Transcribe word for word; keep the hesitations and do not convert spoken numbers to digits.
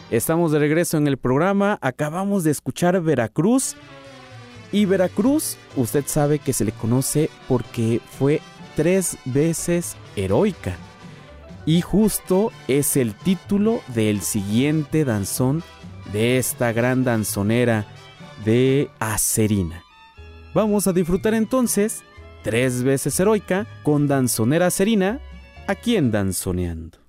Estamos de regreso en el programa. Acabamos de escuchar Veracruz. Y Veracruz, usted sabe que se le conoce porque fue tres veces heroica. Y justo es el título del siguiente danzón de esta gran danzonera de Acerina. Vamos a disfrutar entonces Tres veces heroica con danzonera Acerina aquí en Danzoneando.